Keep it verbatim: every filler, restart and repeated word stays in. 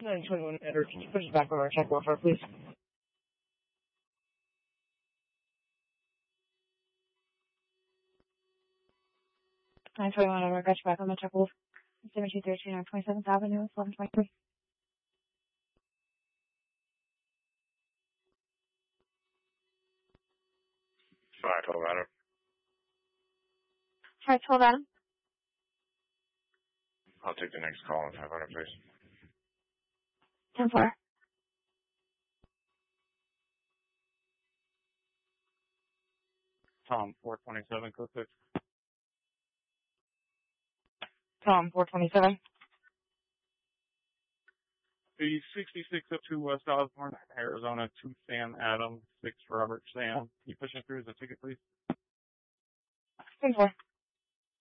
nine twenty-one Edward, can you push it back over check welfare, please? nine twenty-one Edward, got you back on the check wolf. seventy-two thirteen on twenty-seventh Avenue, eleven twenty-three. Five, hold on. Hi, hold on. I'll take the next call on five hundred, please. ten four. Tom, four twenty-seven, code six. Tom, four twenty-seven. The sixty-six oh two West Osborne, Arizona, two Sam Adam, six Robert Sam. Can you push it through as a ticket, please? ten four.